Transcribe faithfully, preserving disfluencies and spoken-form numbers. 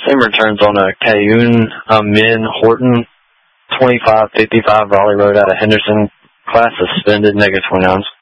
Same returns on a Cayenne um, Min Horton twenty-five fifty-five Raleigh Road out of Henderson. Class suspended, negative twenty-nines.